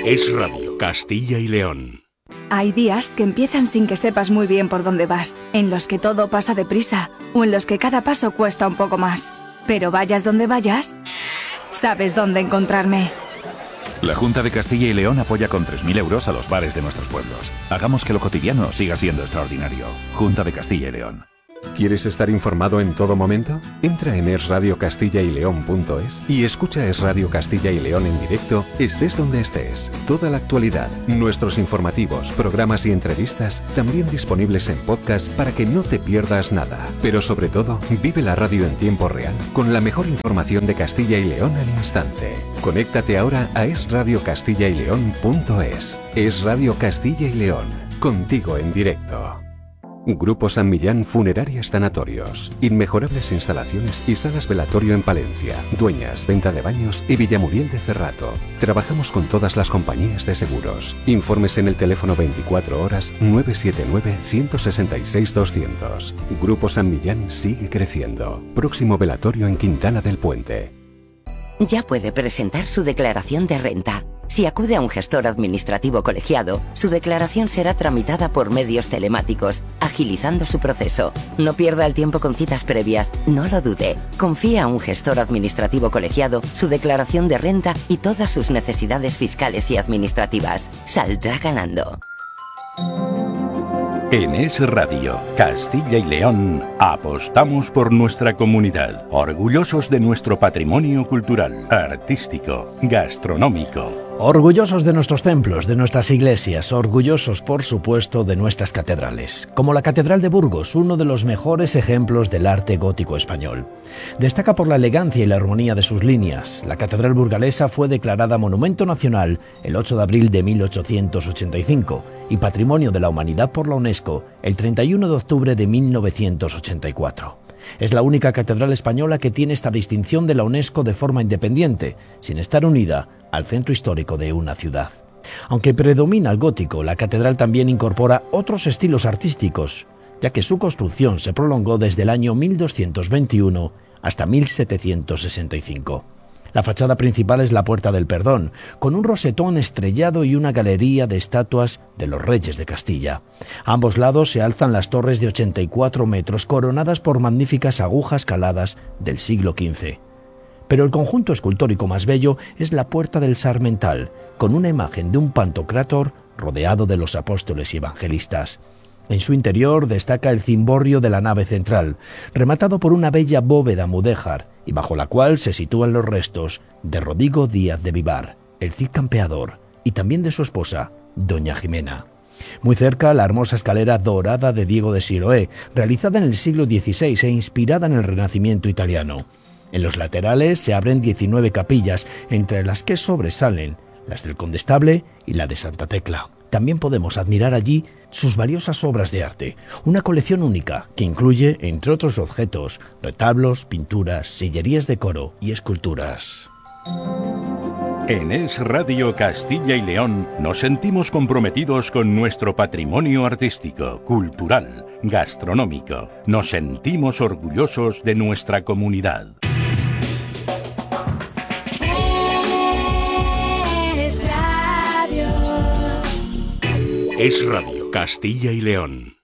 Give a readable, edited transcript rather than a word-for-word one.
Es Radio Castilla y León. Hay días que empiezan sin que sepas muy bien por dónde vas, en los que todo pasa deprisa o en los que cada paso cuesta un poco más. Pero vayas donde vayas, sabes dónde encontrarme. La Junta de Castilla y León apoya con 3.000 euros a los bares de nuestros pueblos. Hagamos que lo cotidiano siga siendo extraordinario. Junta de Castilla y León. ¿Quieres estar informado en todo momento? Entra en esradiocastillayleon.es y escucha Es Radio Castilla y León en directo, estés donde estés. Toda la actualidad, nuestros informativos, programas y entrevistas también disponibles en podcast para que no te pierdas nada. Pero sobre todo, vive la radio en tiempo real con la mejor información de Castilla y León al instante. Conéctate ahora a esradiocastillayleon.es. Es Radio Castilla y León, contigo en directo. Grupo San Millán Funerarias Tanatorios. Inmejorables instalaciones y salas velatorio en Palencia. Dueñas, venta de baños y Villamuriel de Cerrato. Trabajamos con todas las compañías de seguros. Informes en el teléfono 24 horas 979-166-200. Grupo San Millán sigue creciendo. Próximo velatorio en Quintana del Puente. Ya puede presentar su declaración de renta. Si acude a un gestor administrativo colegiado, su declaración será tramitada por medios telemáticos, agilizando su proceso. No pierda el tiempo con citas previas, no lo dude. Confíe a un gestor administrativo colegiado su declaración de renta y todas sus necesidades fiscales y administrativas. Saldrá ganando. En Es Radio Castilla y León apostamos por nuestra comunidad, orgullosos de nuestro patrimonio cultural, artístico, gastronómico. Orgullosos de nuestros templos, de nuestras iglesias, orgullosos, por supuesto, de nuestras catedrales. Como la Catedral de Burgos, uno de los mejores ejemplos del arte gótico español. Destaca por la elegancia y la armonía de sus líneas. La Catedral burgalesa fue declarada Monumento Nacional el 8 de abril de 1885 y Patrimonio de la Humanidad por la UNESCO el 31 de octubre de 1984. Es la única catedral española que tiene esta distinción de la UNESCO de forma independiente, sin estar unida al centro histórico de una ciudad. Aunque predomina el gótico, la catedral también incorpora otros estilos artísticos, ya que su construcción se prolongó desde el año 1221 hasta 1765. La fachada principal es la Puerta del Perdón, con un rosetón estrellado y una galería de estatuas de los reyes de Castilla. A ambos lados se alzan las torres de 84 metros, coronadas por magníficas agujas caladas del siglo XV. Pero el conjunto escultórico más bello es la Puerta del Sarmental, con una imagen de un Pantocrátor rodeado de los apóstoles y evangelistas. En su interior destaca el cimborrio de la nave central, rematado por una bella bóveda mudéjar, y bajo la cual se sitúan los restos de Rodrigo Díaz de Vivar, el Cid campeador, y también de su esposa, doña Jimena. Muy cerca, la hermosa escalera dorada de Diego de Siroé, realizada en el siglo XVI e inspirada en el Renacimiento italiano. En los laterales se abren 19 capillas, entre las que sobresalen las del Condestable y la de Santa Tecla. También podemos admirar allí sus valiosas obras de arte, una colección única que incluye, entre otros objetos, retablos, pinturas, sillerías de coro y esculturas. En Es Radio Castilla y León nos sentimos comprometidos con nuestro patrimonio artístico, cultural, gastronómico. Nos sentimos orgullosos de nuestra comunidad. Es Radio Castilla y León.